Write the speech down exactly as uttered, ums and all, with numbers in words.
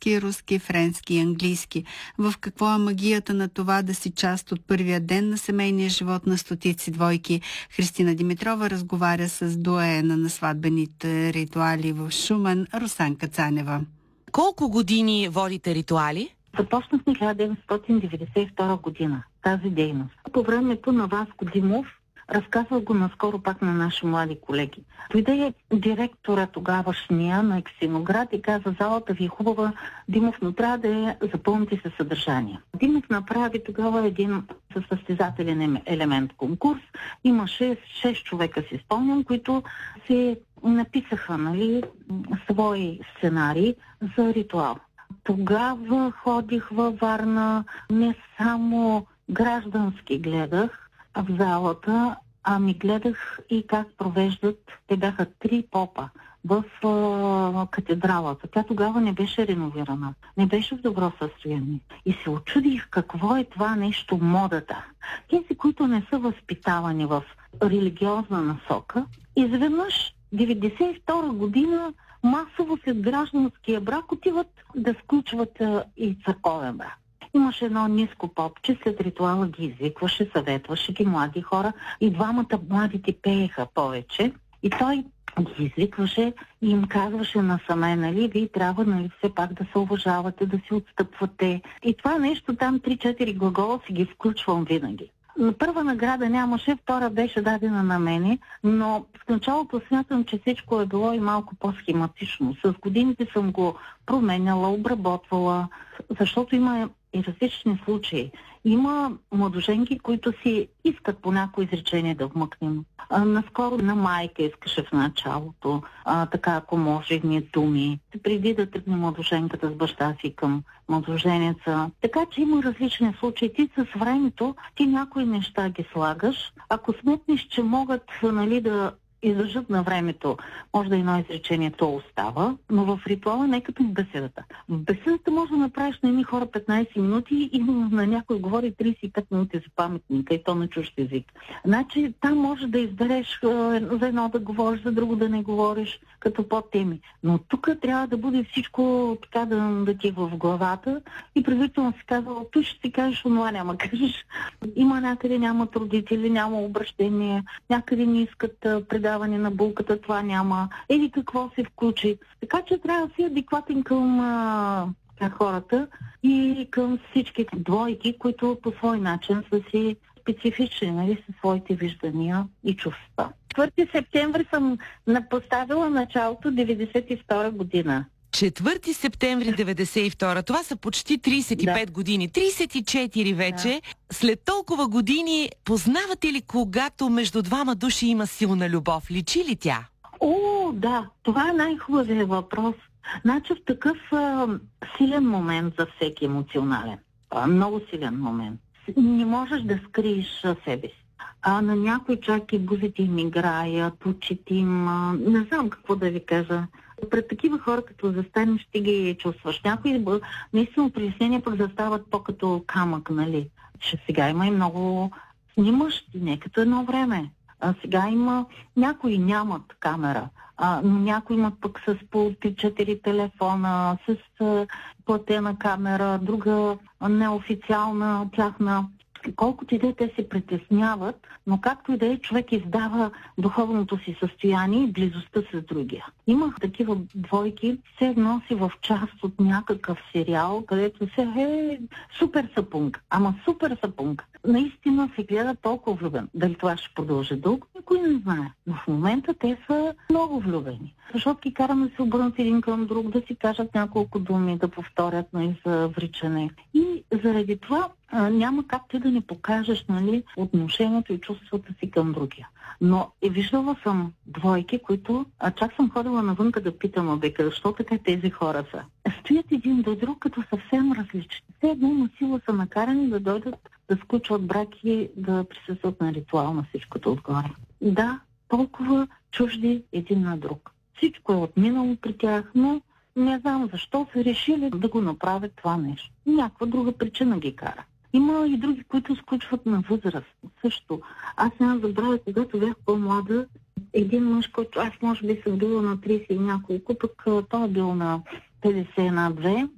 български, руски, френски и английски. В какво е магията на това да си част от първия ден на семейния живот на стотици двойки? Христина Димитрова разговаря с доайена на сватбените ритуали в Шумен, Росанка Цанева. Колко години водите ритуали? Започнахме хиляда деветстотин деветдесет и втора година тази дейност. По времето на Васко Димов, разказвах го наскоро пак на наши млади колеги. Дойде директора тогавашния на Ексиноград и каза: залата ви е хубава, Димов, но трябва да я запълните със съдържание. Димов направи тогава един състезателен елемент конкурс. Имаше шест човека, си спомням, които се написаха, нали, свои сценарии за ритуал. Тогава ходих във Варна, не само граждански гледах в залата, ами гледах и как провеждат. Те бяха три попа в а, катедралата. Тя тогава не беше реновирана, не беше в добро състояние. И се очудих какво е това нещо, модата. Тези, които не са възпитавани в религиозна насока, изведнъж деветдесет и втора година масово след гражданския брак отиват да включват а, и църковен брак. Имаше едно ниско попче, след ритуала ги извикваше, съветваше ги млади хора и двамата младите пееха повече. И той ги извикваше и им казваше насаме, нали, вие трябва, нали, все пак да се уважавате, да си отстъпвате. И това нещо там три-четири глагола си ги включвам винаги. Първа награда нямаше, втора беше дадена на мене, но в началото смятам, че всичко е било и малко по-схематично. С годините съм го променяла, обработвала, защото има и различни случаи. Има младоженки, които си искат по някои изречение да вмъкнем. А, наскоро на майка искаше в началото, а, така ако може, ни думи, преди да тръгне младоженката с баща си към младоженеца. Така че има различни случаи. Ти с времето, ти някои неща ги слагаш. Ако сметнеш, че могат, нали, да издържат на времето, може да едно изречение, то остава, но в ритуала не е като в беседата. В беседата може да направиш на едни хора петнайсет минути и на някой говори трийсет и пет минути за паметника и то на чужд език. Значи там може да избереш за едно да говориш, за друго да не говориш, като по-теми. Но тук трябва да бъде всичко така да, да ти е в главата и предварително си казвала, тук ще си кажеш, онова няма кажеш. Има някъде нямат родители, няма обращение, някъде не искат предаване на булката, това няма. Или какво се включи. Така че трябва да си адекватен към а, хората и към всички двойки, които по свой начин са си специфични, нали, със своите виждания и чувства. четвърти септември съм поставила началото деветдесет и втора година. четвърти септември деветдесет и втора. Това са почти трийсет и пет да. години. трийсет и четири вече. Да. След толкова години, познавате ли когато между двама души има силна любов? Личи ли тя? О, да. Това е най-хубавият въпрос. Значи в такъв а, силен момент за всеки емоционален. А, много силен момент. Не можеш да скриеш а, себе си. А на някой чак и бузите им играят, очите им, а, не знам какво да ви кажа. Пред такива хора, като застанеш, ти ги чувстваш. Някои наистина притеснения пък застават по-като камък, нали? Че сега има и много снимащи, не като едно време. А сега има, някои нямат камера, а, но някои имат пък с по три-четири телефона, с а, платена камера, друга неофициална тяхна. Колкото и да те се притесняват, но както и да е, човек издава духовното си състояние и близостта с другия. Имах такива двойки, все едно си в част от някакъв сериал, където се е супер сапунг, ама супер сапунг. Наистина се гледа толкова влюбен. Дали това ще продължи дълго, никой не знае. Но в момента те са много влюбени. Защото ги караме да се обърнат един към друг, да си кажат няколко думи, да повторят, нали, за вричане. И заради това а, няма как ти да не покажеш, нали, отношението и чувствата си към другия. Но е виждала съм двойки, които, а чак съм ходила навънка да питам, обека, защо така тези хора са. Стоят един до друг като съвсем различни. Все едно на сила са накарани да дойдат да сключват браки, да присъстват на ритуал на всичкото отгоре. Да, толкова чужди един на друг. Всичко е отминало при тях, но не знам защо са решили да го направят това нещо. Някаква друга причина ги кара. Има и други, които сключват на възраст. Също. Аз няма забравя, когато бях по-млада, един мъж, който аз може би съм била на трийсет и няколко, пък той е бил на петдесет на две.